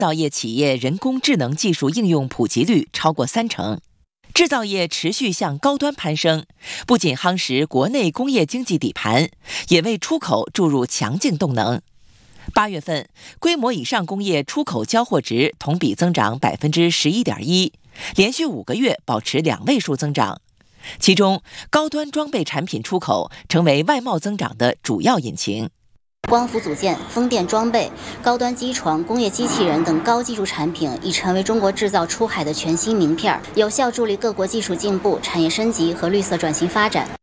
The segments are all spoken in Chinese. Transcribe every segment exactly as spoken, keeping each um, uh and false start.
造业企业人工智能技术应用普及率超过三成。制造业持续向高端攀升，不仅夯实国内工业经济底盘，也为出口注入强劲动能。八月份，规模以上工业出口交货值同比增长百分之十一点一，连续五个月保持两位数增长。其中，高端装备产品出口成为外贸增长的主要引擎。 光伏组件、风电装备、高端机床、工业机器人等高技术产品已成为中国制造出海的全新名片，有效助力各国技术进步、产业升级和绿色转型发展。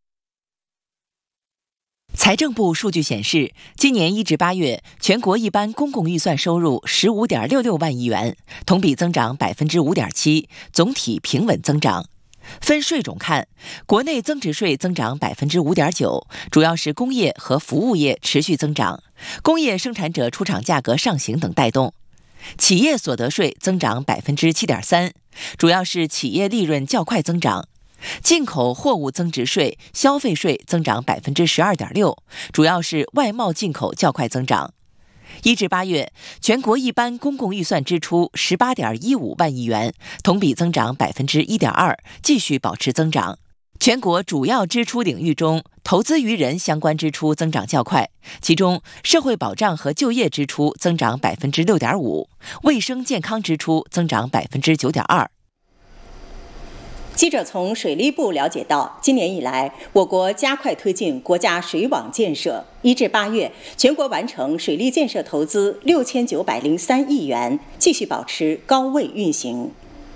财政部数据显示，今年一至八月，全国一般公共预算收入十五点六六万亿元，同比增长百分之五点七，总体平稳增长。分税种看，国内增值税增长百分之五点九，主要是工业和服务业持续增长，工业生产者出厂价格上行等带动。企业所得税增长百分之七点三，主要是企业利润较快增长。进口货物增值税、消费税增长百分之十二点六，主要是外贸进口较快增长。一至八月，全国一般公共预算支出十八点一五万亿元，同比增长百分之一点二，继续保持增长。全国主要支出领域中，投资于人相关支出增长较快，其中社会保障和就业支出增长百分之六点五，卫生健康支出增长百分之九点二。 记者从水利部了解到，今年以来，我国加快推进国家水网建设。一至八月，全国完成水利建设投资六千九百零三亿元，继续保持高位运行。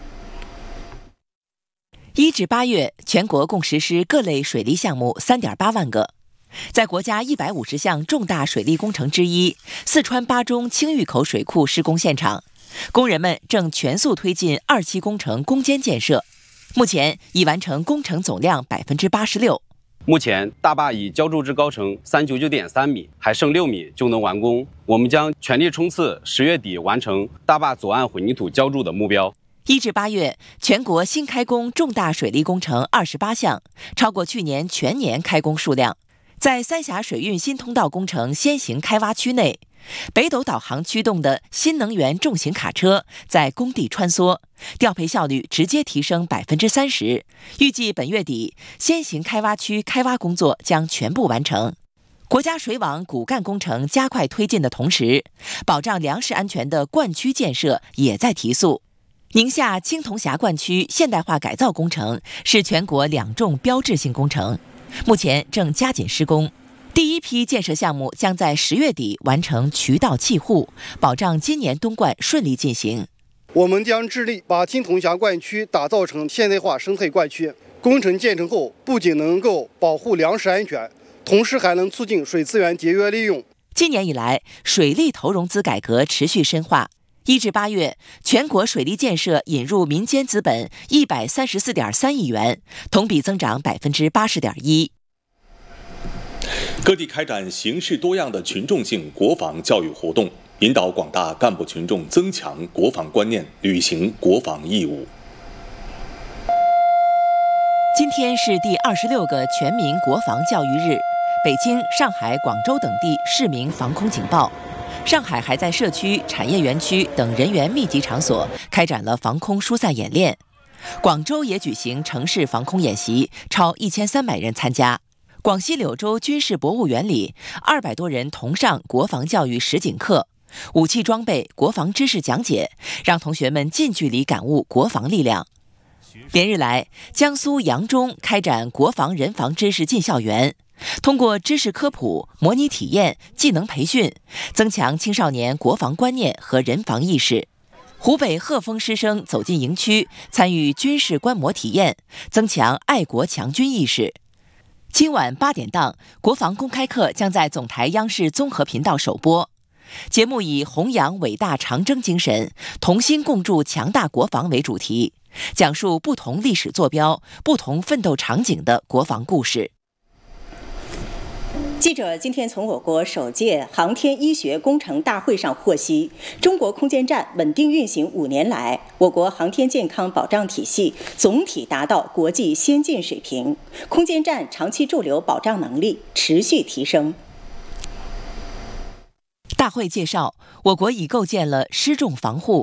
一至八月，全国共实施各类水利项目三点八万个。在国家一百五十项重大水利工程之一，四川巴中青峪口水库施工现场，工人们正全速推进二期工程攻坚建设。目前已完成工程总量百分之八十六。 目前大坝已浇筑至高程三九九点三米，还剩六米就能完工。我们将全力冲刺十月底完成大坝左岸混凝土浇筑的目标。 一至八月，全国新开工重大水利工程二十八项，超过去年全年开工数量。在三峡水运新通道工程先行开挖区内，北斗导航驱动的新能源重型卡车在工地穿梭，调配效率直接提升百分之三十。预计本月底，先行开挖区开挖工作将全部完成。国家水网骨干工程加快推进的同时，保障粮食安全的灌区建设也在提速。宁夏青铜峡灌区现代化改造工程是全国两重标志性工程，目前正加紧施工。第一批建设项目将在十月底完成渠道砌护，保障今年冬灌顺利进行。 我们将致力把青铜峡灌区打造成现代化生态灌区。工程建成后，不仅能够保护粮食安全，同时还能促进水资源节约利用。 今年以来，水利投融资改革持续深化。一至八月，全国水利建设引入民间资本一百三十四点三亿元，同比增长百分之八十点一。 各地开展形式多样的群众性国防教育活动，引导广大干部群众增强国防观念，履行国防义务。 今天是第二十六个全民国防教育日，北京、上海、广州等地市民防空警报。上海还在社区、产业园区等人员密集场所开展了防空疏散演练。广州也举行城市防空演习，超一千三百人参加。广西柳州军事博物园里，二百多人同上国防教育实景课，武器装备、国防知识讲解，让同学们近距离感悟国防力量。连日来，江苏扬中开展国防人防知识进校园，通过知识科普、模拟体验、技能培训，增强青少年国防观念和人防意识。湖北鹤峰师生走进营区，参与军事观摩体验，增强爱国强军意识。今晚八点档，国防公开课将在总台央视综合频道首播。节目以弘扬伟大长征精神，同心共筑强大国防为主题，讲述不同历史坐标、不同奋斗场景的国防故事。 记者今天从我国首届航天医学工程大会上获悉，中国空间站稳定运行五年来，我国航天健康保障体系总体达到国际先进水平，空间站长期驻留保障能力持续提升。 大会介绍，我国已构建了失重防护、